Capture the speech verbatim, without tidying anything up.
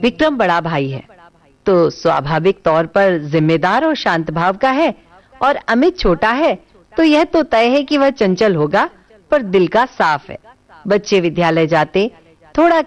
विक्रम बड़ा भाई है तो स्वाभाविक तौर पर जिम्मेदार और शांत भाव का है, और अमित छोटा है तो यह तो तय है कि वह चंचल होगा पर दिल का साफ है। बच्चे विद्यालय जाते थोड़ा